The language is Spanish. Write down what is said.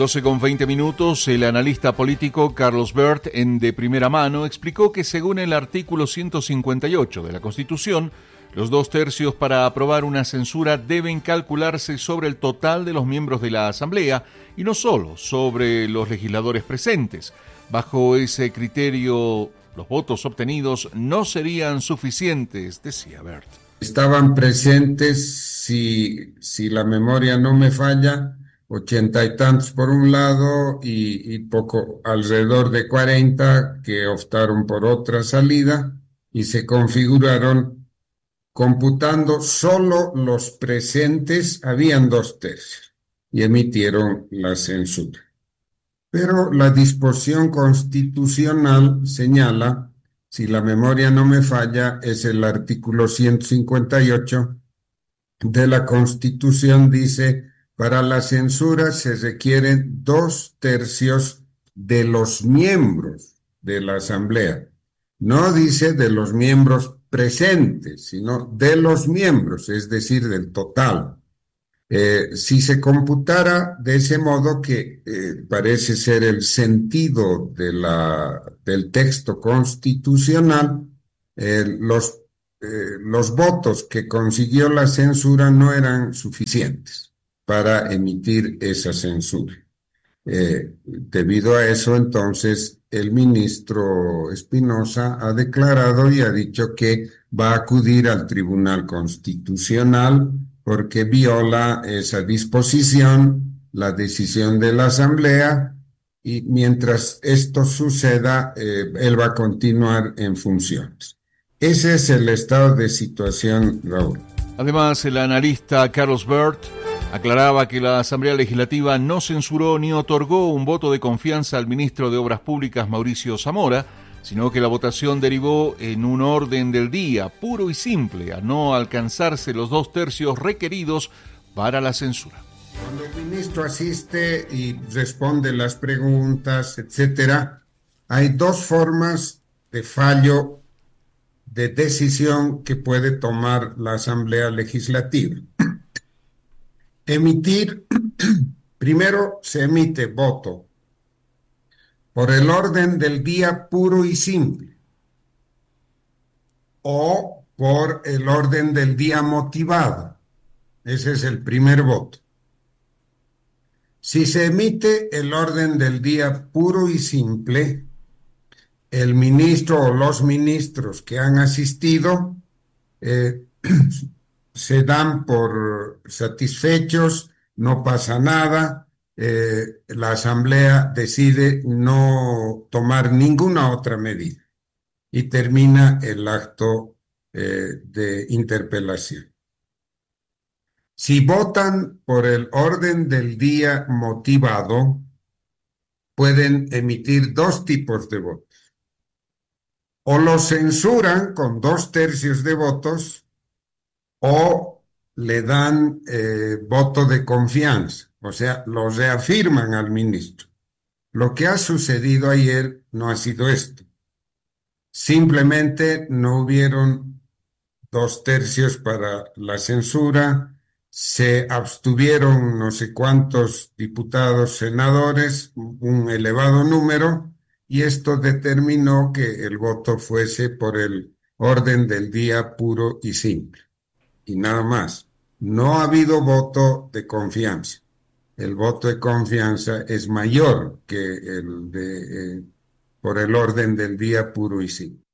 12:20, el analista político Carlos Bert, en De Primera Mano, explicó que según el artículo 158 de la Constitución, los 2/3 para aprobar una censura deben calcularse sobre el total de los miembros de la Asamblea y no solo sobre los legisladores presentes. Bajo ese criterio, los votos obtenidos no serían suficientes, decía Bert. Estaban presentes, si la memoria no me falla, 80 y tantos por un lado y poco, alrededor de 40 que optaron por otra salida y se configuraron, computando solo los presentes, habían 2/3 y emitieron la censura. Pero la disposición constitucional señala, si la memoria no me falla, es el artículo 158 de la Constitución, dice: para la censura se requieren 2/3 de los miembros de la Asamblea. No dice de los miembros presentes, sino de los miembros, es decir, del total. Si se computara de ese modo, que parece ser el sentido del texto constitucional, los votos que consiguió la censura no eran suficientes para emitir esa censura. Debido a eso, entonces, el ministro Espinosa ha declarado y ha dicho que va a acudir al Tribunal Constitucional porque viola esa disposición, la decisión de la Asamblea, y mientras esto suceda, él va a continuar en funciones. Ese es el estado de situación, Raúl. Además, el analista Carlos Bert aclaraba que la Asamblea Legislativa no censuró ni otorgó un voto de confianza al ministro de Obras Públicas, Mauricio Zamora, sino que la votación derivó en un orden del día puro y simple, a no alcanzarse los 2/3 requeridos para la censura. Cuando el ministro asiste y responde las preguntas, etcétera, hay dos formas de fallo de decisión que puede tomar la Asamblea Legislativa. Primero se emite voto por el orden del día puro y simple, o por el orden del día motivado. Ese es el primer voto. Si se emite el orden del día puro y simple, el ministro o los ministros que han asistido se dan por satisfechos, no pasa nada. La Asamblea decide no tomar ninguna otra medida y termina el acto de interpelación. Si votan por el orden del día motivado, pueden emitir dos tipos de votos. O lo censuran con 2/3 de votos, o le dan voto de confianza, o sea, lo reafirman al ministro. Lo que ha sucedido ayer no ha sido esto. Simplemente no hubieron 2/3 para la censura, se abstuvieron no sé cuántos diputados, senadores, un elevado número, y esto determinó que el voto fuese por el orden del día puro y simple. Y nada más. No ha habido voto de confianza. El voto de confianza es mayor que el por el orden del día puro y simple.